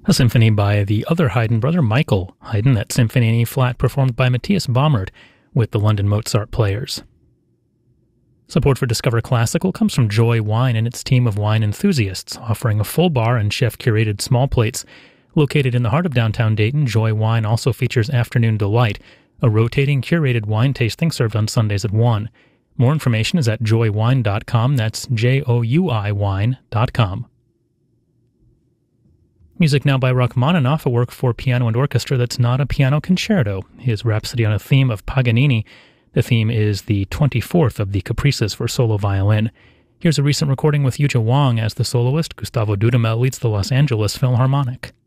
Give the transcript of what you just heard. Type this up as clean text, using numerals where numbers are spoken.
A symphony by the other Haydn brother, Michael Haydn, that Symphony in E-flat performed by Matthias Baumert with the London Mozart Players. Support for Discover Classical comes from Joy Wine and its team of wine enthusiasts, offering a full bar and chef-curated small plates. Located in the heart of downtown Dayton, Joy Wine also features Afternoon Delight, a rotating curated wine tasting served on Sundays at 1. More information is at joywine.com, that's Joui wine.com. Music now by Rachmaninoff, a work for piano and orchestra that's not a piano concerto. His Rhapsody on a Theme of Paganini. The theme is the 24th of the Caprices for solo violin. Here's a recent recording with Yuja Wang as the soloist. Gustavo Dudamel leads the Los Angeles Philharmonic.